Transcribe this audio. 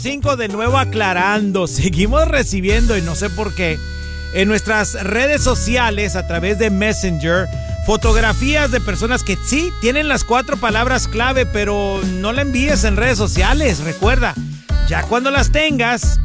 5 de nuevo aclarando, seguimos recibiendo y no sé por qué en nuestras redes sociales a través de Messenger fotografías de personas que sí tienen las 4 palabras clave, pero no la envíes en redes sociales. Recuerda, ya cuando las tengas